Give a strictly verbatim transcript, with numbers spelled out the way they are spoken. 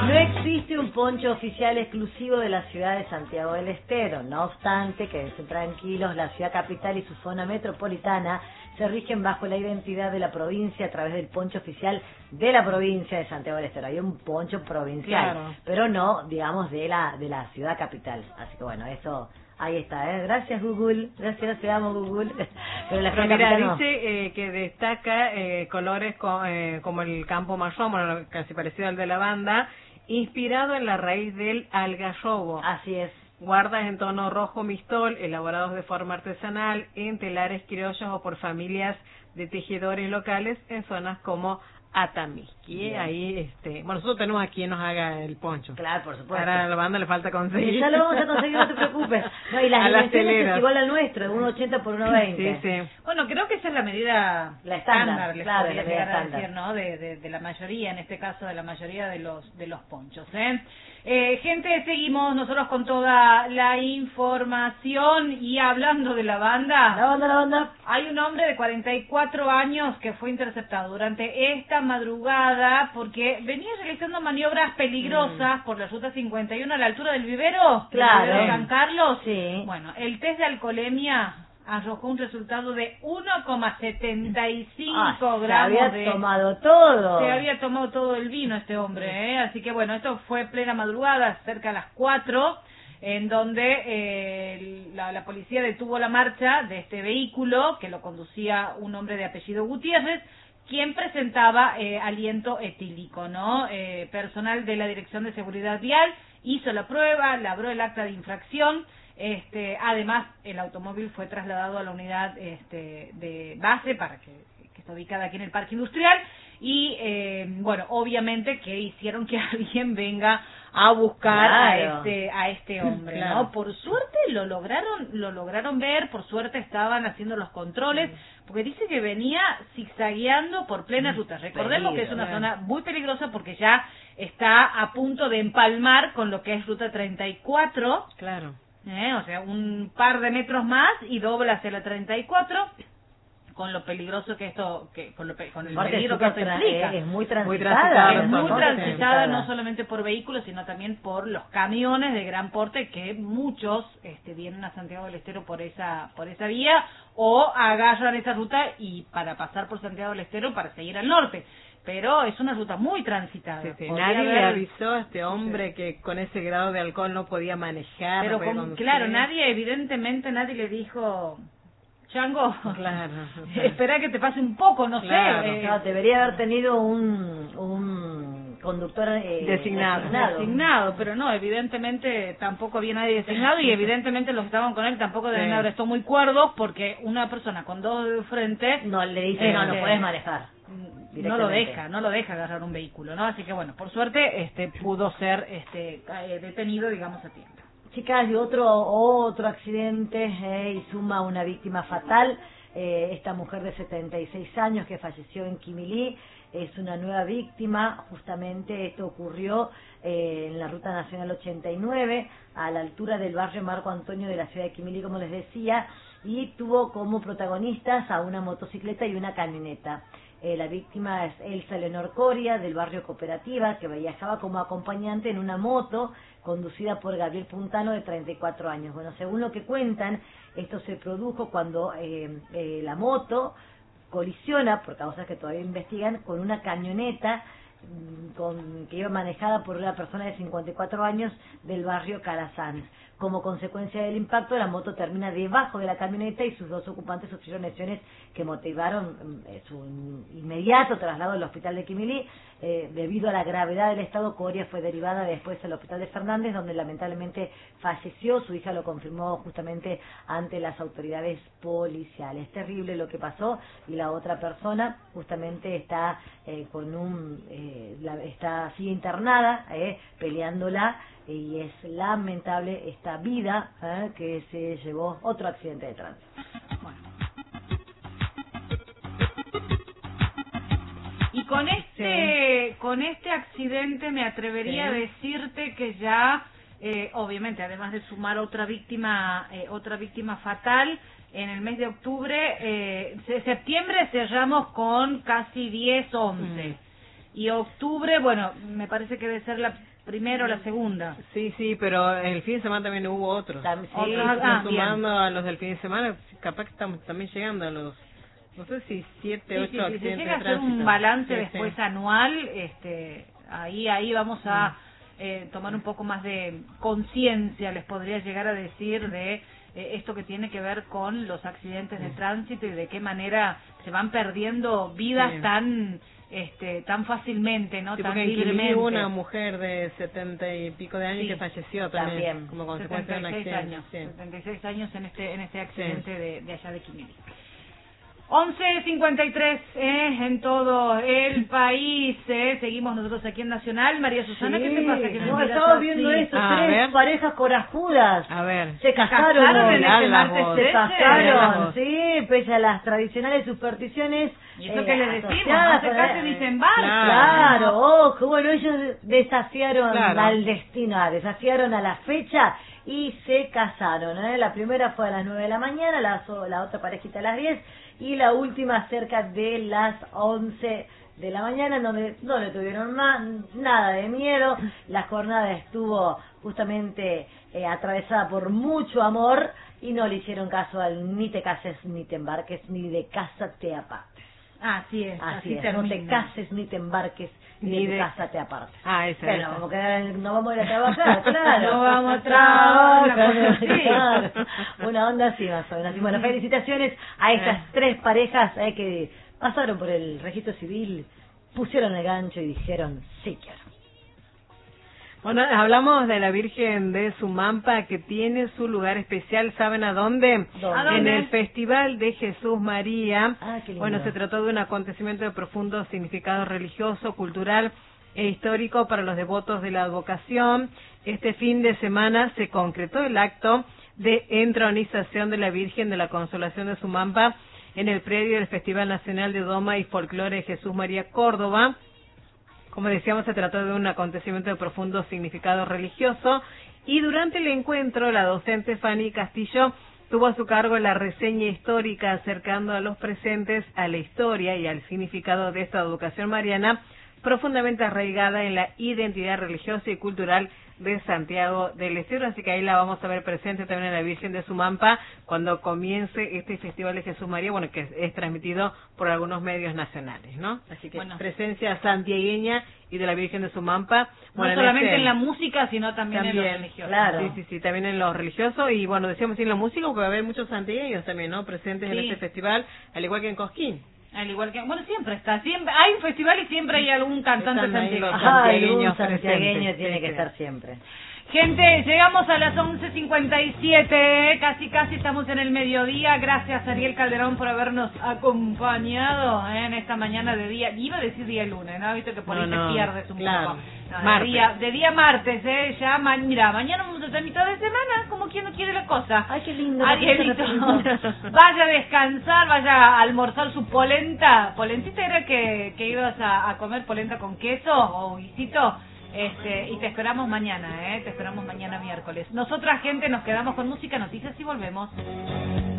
No existe un poncho oficial exclusivo de la ciudad de Santiago del Estero. No obstante, quédense tranquilos, la ciudad capital y su zona metropolitana se rigen bajo la identidad de la provincia a través del poncho oficial de la provincia de Santiago del Estero. Hay un poncho provincial, claro, pero no, digamos, de la de la ciudad capital. Así que bueno, eso ahí está, ¿eh? Gracias Google, gracias, te amo Google. Pero la pero ciudad mira, capital no. dice eh, que destaca eh, colores co eh, como el campo marrón, bueno, casi parecido al de la banda, inspirado en la raíz del algarrobo. Así es. Guardas en tono rojo mistol, elaborados de forma artesanal, en telares criollos o por familias de tejedores locales en zonas como Atamisqui. Bien. Ahí, este, bueno, nosotros tenemos a quien nos haga el poncho. Claro, por supuesto. Ahora a la banda le falta conseguir. Y ya lo vamos a conseguir, no te preocupes. No, y las A las dimensiones es teleras. igual al nuestro, de uno ochenta por uno veinte. Sí, sí. Bueno, creo que esa es la medida La estándar, les claro, podría la medida llegar a estándar. decir, ¿no? De, de, de la mayoría, en este caso, de la mayoría de los de los ponchos, ¿eh? Eh, gente, seguimos nosotros con toda la información y hablando de la banda. La banda, la banda. Hay un hombre de cuarenta y cuatro años que fue interceptado durante esta madrugada porque venía realizando maniobras peligrosas mm. por la ruta cincuenta y uno a la altura del vivero, claro, del vivero de San Carlos. Sí. Bueno, el test de alcoholemia arrojó un resultado de uno coma setenta y cinco ah, gramos. Se había de... tomado todo. Se había tomado todo el vino este hombre, ¿eh? Así que bueno, esto fue plena madrugada, cerca de las cuatro, en donde eh, la, la policía detuvo la marcha de este vehículo que lo conducía un hombre de apellido Gutiérrez, quien presentaba eh, aliento etílico, ¿no? Eh, personal de la Dirección de Seguridad Vial hizo la prueba, labró el acta de infracción. Este, además, el automóvil fue trasladado a la unidad este, de base para que, que está ubicada aquí en el Parque Industrial y, eh, bueno, obviamente que hicieron que alguien venga a buscar claro. a este a este hombre, claro. ¿no? Por suerte lo lograron lo lograron ver, por suerte estaban haciendo los controles, porque dice que venía zigzagueando por plena ruta. Recordemos que es una zona muy peligrosa porque ya está a punto de empalmar con lo que es ruta treinta y cuatro. Claro. Eh, o sea, un par de metros más y dobla hacia la treinta y cuatro, con lo peligroso que esto, que con, lo, con el Porque peligro que esto implica. Es muy transitada. Muy transitada, Es muy bastante transitada no solamente por vehículos, sino también por los camiones de gran porte, que muchos este, vienen a Santiago del Estero por esa por esa vía, o agarran esa ruta y para pasar por Santiago del Estero para seguir al norte. Pero es una ruta muy transitada. Sí, sí. Podría Nadie haber... le avisó a este hombre sí. que con ese grado de alcohol no podía manejar. Pero no podía con, claro, nadie, evidentemente nadie le dijo... Chango, claro, espera que te pase un poco, no claro, sé. Eh, no, debería haber tenido un, un conductor eh, designado. designado. Designado, pero no, evidentemente tampoco había nadie designado y evidentemente los que estaban con él tampoco deben sí. haber estado muy cuerdos porque una persona con dos de frente... No, le dice, eh, no, no eh, puedes manejar. No lo deja, no lo deja agarrar un vehículo, ¿no? Así que bueno, por suerte este pudo ser este eh, detenido, digamos, a tiempo. Chicas, y otro otro accidente eh, y suma una víctima fatal. Eh, esta mujer de setenta y seis años que falleció en Quimilí es una nueva víctima. Justamente esto ocurrió eh, en la Ruta Nacional ochenta y nueve, a la altura del barrio Marco Antonio de la ciudad de Quimilí, como les decía, y tuvo como protagonistas a una motocicleta y una camioneta. Eh, la víctima es Elsa Leonor Coria, del barrio Cooperativa, que viajaba como acompañante en una moto conducida por Gabriel Puntano, de treinta y cuatro años. Bueno, según lo que cuentan, esto se produjo cuando eh, eh, la moto colisiona, por causas que todavía investigan, con una camioneta con, que iba manejada por una persona de cincuenta y cuatro años del barrio Calasanz. Como consecuencia del impacto, la moto termina debajo de la camioneta y sus dos ocupantes sufrieron lesiones que motivaron eh, su inmediato traslado al hospital de Quimilí. Eh, debido a la gravedad del estado, Coria fue derivada después al hospital de Fernández, donde lamentablemente falleció. Su hija lo confirmó justamente ante las autoridades policiales. Terrible lo que pasó, y la otra persona justamente está eh, con un eh, la, está así internada, eh, peleándola, y es lamentable esta vida eh, que se llevó otro accidente de tránsito. Bueno. Y con este sí. con este accidente me atrevería sí. a decirte que ya eh, obviamente, además de sumar otra víctima eh, otra víctima fatal en el mes de octubre, eh, de septiembre cerramos con casi diez, once. Mm. Y octubre, bueno, me parece que debe ser la primera o la segunda. Sí, sí, pero el fin de semana también hubo otros. Tam- sí, Otros, ah, sumando a los del fin de semana, capaz que estamos también llegando a los, no sé si siete, Sí, ocho sí, sí, si accidentes llega a de hacer tránsito. un balance Sí, después sí. anual, este, ahí ahí vamos a eh, tomar un poco más de conciencia, les podría llegar a decir, de eh, esto que tiene que ver con los accidentes de tránsito y de qué manera se van perdiendo vidas Sí. tan este tan fácilmente, ¿no? Sí, tan porque en Quilmes libremente. hubo una mujer de setenta y pico de años Sí, que falleció también, también. como consecuencia de un setenta y seis accidente. años, Sí. setenta y seis años en este en este accidente Sí. de, de allá de Quimili. once cincuenta y tres eh, en todo el país. Eh. Seguimos nosotros aquí en Nacional. María Susana, Sí, ¿qué te pasa? Que me no, miras estaba así? viendo eso, Ah, a tres ver. parejas corajudas. A ver. Se casaron, casaron hoy. en este Se martes Se trece. casaron, sí, pese a las tradicionales supersticiones. ¿Y eso eh, qué le decimos? asociadas No se con case la- ni se embarque. Claro, ojo, bueno, ellos desafiaron Claro. al destino, ah, desafiaron a la fecha y se casaron. ¿eh? La primera fue a las nueve de la mañana, la, so- la otra parejita a las diez y la última cerca de las once de la mañana, en donde no le tuvieron ma- nada de miedo. La jornada estuvo justamente eh, atravesada por mucho amor y no le hicieron caso al ni te cases ni te embarques, ni de casa te apartes. Así es, Así, así, es, no te termina. cases ni te embarques, ni, Ni de de- tu casa te apartes. Ah, esa, Bueno, esa. vamos a quedar en- no vamos a ir a trabajar, claro. No vamos a trabajar, Trabajar, una cosa así. claro. Una onda así más o menos. Y bueno, felicitaciones a estas Eh. tres parejas eh, que pasaron por el registro civil, pusieron el gancho y dijeron, sí quiero. Bueno, hablamos de la Virgen de Sumampa, que tiene su lugar especial, ¿saben a dónde? ¿Dónde? ¿A dónde? En el Festival de Jesús María. Ah, qué lindo. Bueno, se trató de un acontecimiento de profundo significado religioso, cultural e histórico para los devotos de la advocación. Este fin de semana se concretó el acto de entronización de la Virgen de la Consolación de Sumampa en el predio del Festival Nacional de Doma y Folclore Jesús María Córdoba. Como decíamos, se trató de un acontecimiento de profundo significado religioso y durante el encuentro la docente Fanny Castillo tuvo a su cargo la reseña histórica acercando a los presentes a la historia y al significado de esta educación mariana profundamente arraigada en la identidad religiosa y cultural de Santiago del Estero, así que ahí la vamos a ver presente también en la Virgen de Sumampa cuando comience este Festival de Jesús María, bueno, que es, es transmitido por algunos medios nacionales, ¿no? Así que Bueno. presencia santiagueña y de la Virgen de Sumampa. No Bueno, solamente este- en la música, sino también, en lo también, religioso. claro. Sí, sí, sí, también en lo religioso y bueno, decíamos en la música porque va a haber muchos santiagueños también, ¿no? Presentes en Sí. este festival, al igual que en Cosquín. Al igual que, bueno, siempre está, siempre hay un festival y siempre hay algún cantante Están ahí los santiagueño. Ajá, algún santiagueños santiagueño presentes, tiene sí, que sí. estar siempre. Gente, llegamos a las once cincuenta y siete, casi casi estamos en el mediodía. Gracias Ariel Calderón por habernos acompañado eh, en esta mañana de día, iba a decir día lunes, ¿no? Visto que por ahí No, no, te pierdes un claro. poco. No, de, Martes. día, de día martes, eh, ya, ma- mira, mañana vamos a estar mitad de semana, como quien no quiere la cosa. Ay, qué lindo. Arielito, qué rapidito. vaya a descansar, vaya a almorzar su polenta. ¿Polentita era que, que ibas a, a comer polenta con queso o guisito? Este, y te esperamos mañana, ¿eh? Te esperamos mañana miércoles. Nosotras, gente, nos quedamos con música, noticias y volvemos.